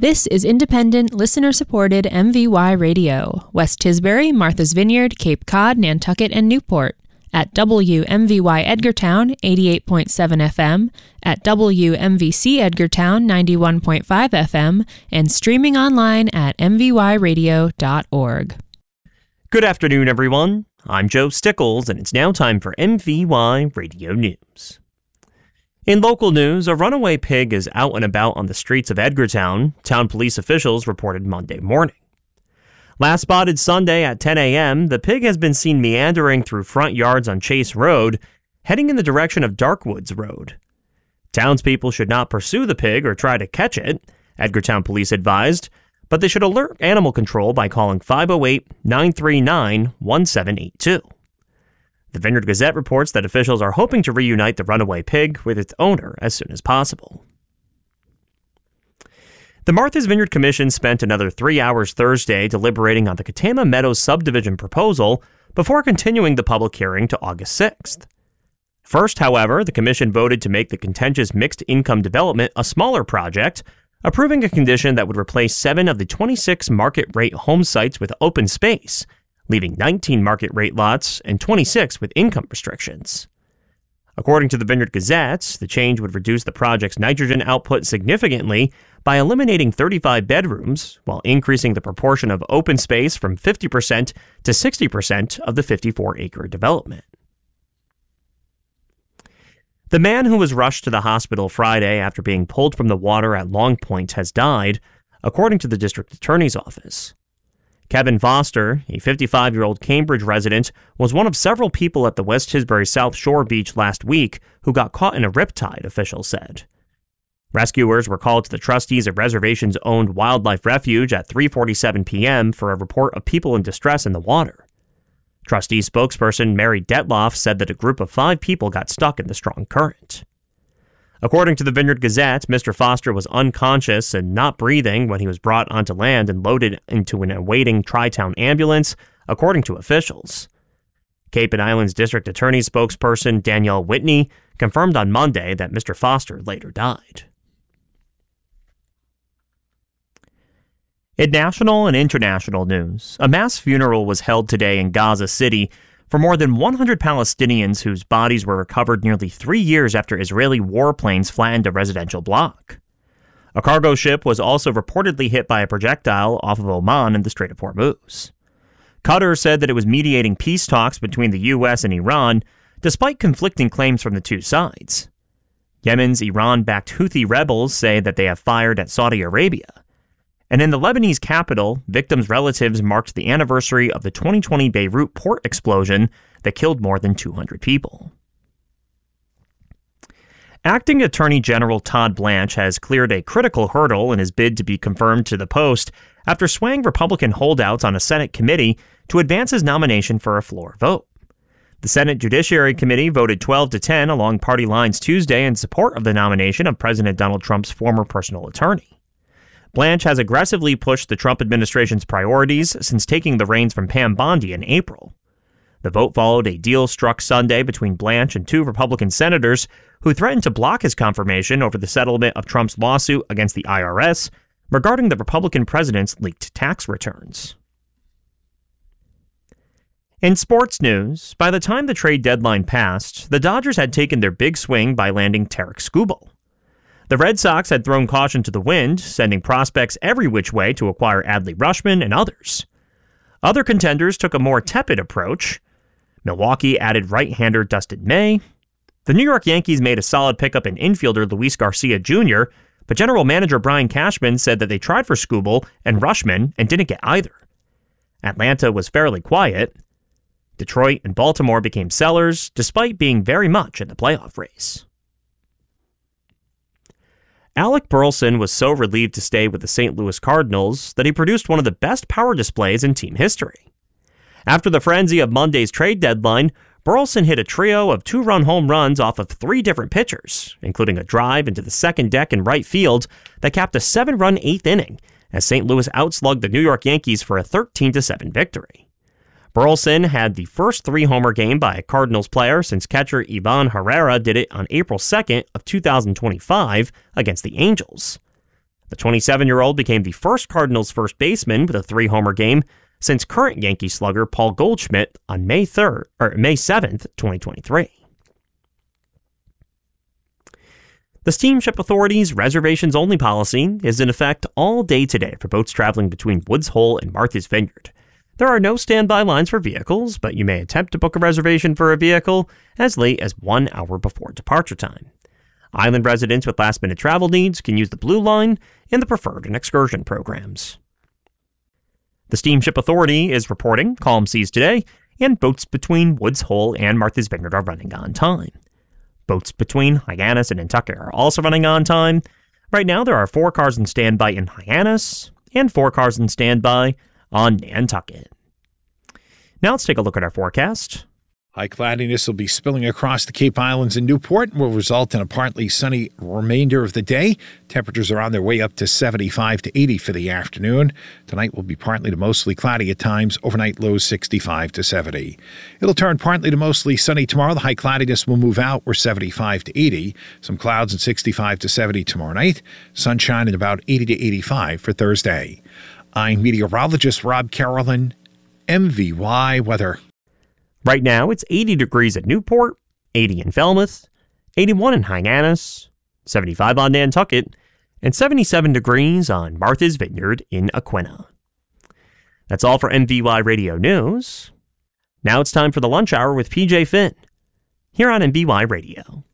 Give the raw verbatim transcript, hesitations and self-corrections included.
This is independent, listener-supported M V Y Radio, West Tisbury, Martha's Vineyard, Cape Cod, Nantucket, and Newport, at W M V Y Edgartown, eighty-eight point seven F M, at W M V C Edgartown, ninety-one point five F M, and streaming online at m v y radio dot org. Good afternoon, everyone. I'm Joe Stickles, and it's now time for M V Y Radio News. In local news, a runaway pig is out and about on the streets of Edgartown, town police officials reported Monday morning. Last spotted Sunday at ten a.m., the pig has been seen meandering through front yards on Chase Road, heading in the direction of Darkwoods Road. Townspeople should not pursue the pig or try to catch it, Edgartown police advised, but they should alert animal control by calling five oh eight, nine three nine, one seven eight two. The Vineyard Gazette reports that officials are hoping to reunite the runaway pig with its owner as soon as possible. The Martha's Vineyard Commission spent another three hours Thursday deliberating on the Katama Meadows subdivision proposal before continuing the public hearing to August sixth. First, however, the commission voted to make the contentious mixed-income development a smaller project, approving a condition that would replace seven of the twenty-six market-rate home sites with open space, leaving nineteen market-rate lots and twenty-six with income restrictions. According to the Vineyard Gazette, the change would reduce the project's nitrogen output significantly by eliminating thirty-five bedrooms, while increasing the proportion of open space from fifty percent to sixty percent of the fifty-four acre development. The man who was rushed to the hospital Friday after being pulled from the water at Long Point has died, according to the district attorney's office. Kevin Foster, a fifty-five-year-old Cambridge resident, was one of several people at the West Tisbury South Shore beach last week who got caught in a riptide, officials said. Rescuers were called to the trustees of reservations-owned Wildlife Refuge at three forty-seven p.m. for a report of people in distress in the water. Trustee spokesperson Mary Detloff said that a group of five people got stuck in the strong current. According to the Vineyard Gazette, Mister Foster was unconscious and not breathing when he was brought onto land and loaded into an awaiting Tri-Town ambulance, according to officials. Cape and Islands District Attorney spokesperson Danielle Whitney confirmed on Monday that Mister Foster later died. In national and international news, a mass funeral was held today in Gaza City for more than one hundred Palestinians whose bodies were recovered nearly three years after Israeli warplanes flattened a residential block. A cargo ship was also reportedly hit by a projectile off of Oman in the Strait of Hormuz. Qatar said that it was mediating peace talks between the U S and Iran, despite conflicting claims from the two sides. Yemen's Iran-backed Houthi rebels say that they have fired at Saudi Arabia. And in the Lebanese capital, victims' relatives marked the anniversary of the twenty twenty Beirut port explosion that killed more than two hundred people. Acting Attorney General Todd Blanche has cleared a critical hurdle in his bid to be confirmed to the post after swaying Republican holdouts on a Senate committee to advance his nomination for a floor vote. The Senate Judiciary Committee voted twelve to ten along party lines Tuesday in support of the nomination of President Donald Trump's former personal attorney. Blanche has aggressively pushed the Trump administration's priorities since taking the reins from Pam Bondi in April. The vote followed a deal struck Sunday between Blanche and two Republican senators who threatened to block his confirmation over the settlement of Trump's lawsuit against the I R S regarding the Republican president's leaked tax returns. In sports news, by the time the trade deadline passed, the Dodgers had taken their big swing by landing Tarik Skubal. The Red Sox had thrown caution to the wind, sending prospects every which way to acquire Adley Rutschman and others. Other contenders took a more tepid approach. Milwaukee added right-hander Dustin May. The New York Yankees made a solid pickup in infielder Luis Garcia Junior, but general manager Brian Cashman said that they tried for Skubal and Rutschman and didn't get either. Atlanta was fairly quiet. Detroit and Baltimore became sellers, despite being very much in the playoff race. Alec Burleson was so relieved to stay with the Saint Louis Cardinals that he produced one of the best power displays in team history. After the frenzy of Monday's trade deadline, Burleson hit a trio of two-run home runs off of three different pitchers, including a drive into the second deck in right field that capped a seven-run eighth inning as Saint Louis outslugged the New York Yankees for a thirteen to seven victory. Burleson had the first three-homer game by a Cardinals player since catcher Ivan Herrera did it on April second of two thousand twenty-five against the Angels. The twenty-seven-year-old became the first Cardinals first baseman with a three-homer game since current Yankee slugger Paul Goldschmidt on May third or May seventh, twenty twenty-three. The Steamship Authority's reservations-only policy is in effect all day today for boats traveling between Woods Hole and Martha's Vineyard. There are no standby lines for vehicles, but you may attempt to book a reservation for a vehicle as late as one hour before departure time. Island residents with last-minute travel needs can use the Blue Line in the Preferred and Excursion programs. The Steamship Authority is reporting calm seas today, and boats between Woods Hole and Martha's Vineyard are running on time. Boats between Hyannis and Nantucket are also running on time. Right now, there are four cars in standby in Hyannis and four cars in standby on Nantucket. Now let's take a look at our forecast. High cloudiness will be spilling across the Cape Islands and Newport and will result in a partly sunny remainder of the day. Temperatures are on their way up to seventy-five to eighty for the afternoon. Tonight will be partly to mostly cloudy at times. Overnight lows sixty-five to seventy. It'll turn partly to mostly sunny tomorrow. The high cloudiness will move out. We're seventy-five to eighty. Some clouds and sixty-five to seventy tomorrow night. Sunshine at about eighty to eighty-five for Thursday. I'm meteorologist Rob Carolyn, M V Y Weather. Right now, it's eighty degrees at Newport, eighty in Falmouth, eighty-one in Hyannis, seventy-five on Nantucket, and seventy-seven degrees on Martha's Vineyard in Aquina. That's all for M V Y Radio News. Now it's time for the lunch hour with P J Finn, here on M V Y Radio.